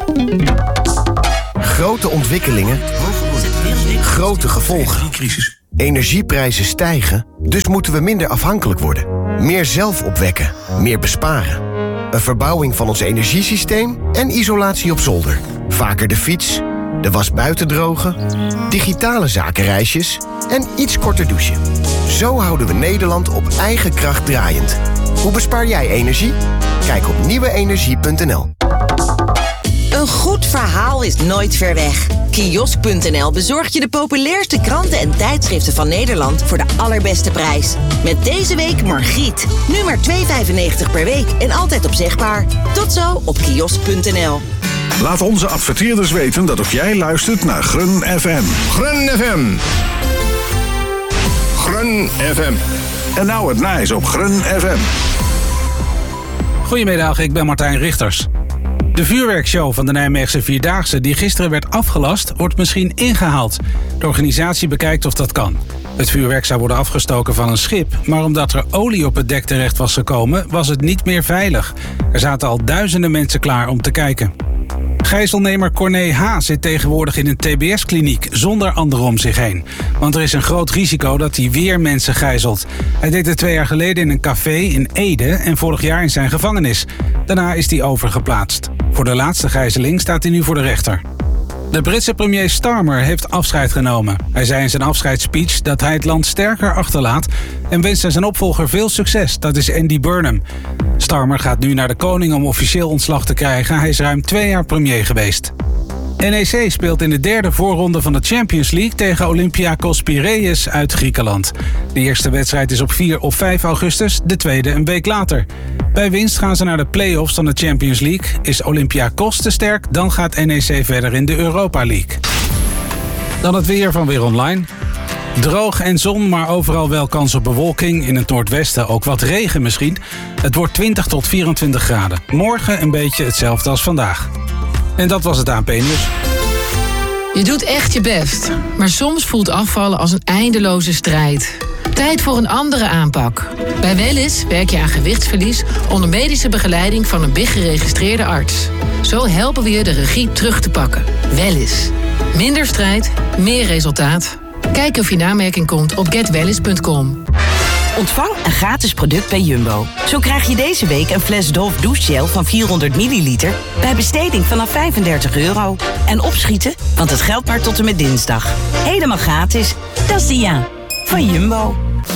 Grote ontwikkelingen, grote gevolgen. Energieprijzen stijgen, dus moeten we minder afhankelijk worden. Meer zelf opwekken, meer besparen. Een verbouwing van ons energiesysteem en isolatie op zolder. Vaker de fiets, de was buiten drogen, digitale zakenreisjes en iets korter douchen. Zo houden we Nederland op eigen kracht draaiend. Hoe bespaar jij energie? Kijk op nieuweenergie.nl. Een goed verhaal is nooit ver weg. Kiosk.nl bezorgt je de populairste kranten en tijdschriften van Nederland voor de allerbeste prijs. Met deze week Margriet. Nu maar €2,95 per week en altijd opzegbaar. Tot zo op kiosk.nl. Laat onze adverteerders weten dat ook jij luistert naar Grun FM. Grun FM. Grun FM. En nou het nice op Grun FM. Goedemiddag, ik ben Martijn Richters. De vuurwerkshow van de Nijmeegse Vierdaagse, die gisteren werd afgelast, wordt misschien ingehaald. De organisatie bekijkt of dat kan. Het vuurwerk zou worden afgestoken van een schip, maar omdat er olie op het dek terecht was gekomen, was het niet meer veilig. Er zaten al duizenden mensen klaar om te kijken. Gijzelnemer Corné H. zit tegenwoordig in een TBS-kliniek zonder anderen om zich heen. Want er is een groot risico dat hij weer mensen gijzelt. Hij deed het 2 jaar geleden in een café in Ede en vorig jaar in zijn gevangenis. Daarna is hij overgeplaatst. Voor de laatste gijzeling staat hij nu voor de rechter. De Britse premier Starmer heeft afscheid genomen. Hij zei in zijn afscheidsspeech dat hij het land sterker achterlaat en wenste zijn opvolger veel succes. Dat is Andy Burnham. Starmer gaat nu naar de koning om officieel ontslag te krijgen. Hij is ruim 2 jaar premier geweest. NEC speelt in de 3e voorronde van de Champions League tegen Olympiakos Piraeus uit Griekenland. De eerste wedstrijd is op 4 of 5 augustus, de tweede een week later. Bij winst gaan ze naar de play-offs van de Champions League. Is Olympiakos te sterk, dan gaat NEC verder in de Europa League. Dan het weer van Weer Online. Droog en zon, maar overal wel kans op bewolking. In het noordwesten ook wat regen misschien. Het wordt 20 tot 24 graden. Morgen een beetje hetzelfde als vandaag. En dat was het ANP-nieuws. Je doet echt je best, maar soms voelt afvallen als een eindeloze strijd. Tijd voor een andere aanpak. Bij Wellys werk je aan gewichtsverlies onder medische begeleiding van een BIG-geregistreerde arts. Zo helpen we je de regie terug te pakken. Wellys. Minder strijd, meer resultaat. Kijk of je in aanmerking komt op getwellys.com. Ontvang een gratis product bij Jumbo. Zo krijg je deze week een fles Dove douchegel van 400 milliliter... bij besteding vanaf €35. En opschieten, want het geldt maar tot en met dinsdag. Helemaal gratis. Dat is Dia van Jumbo.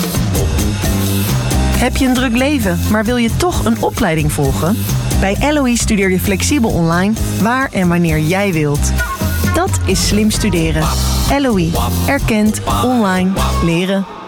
Heb je een druk leven, maar wil je toch een opleiding volgen? Bij LOE studeer je flexibel online, waar en wanneer jij wilt. Dat is slim studeren. LOE. Erkend. Online. Leren.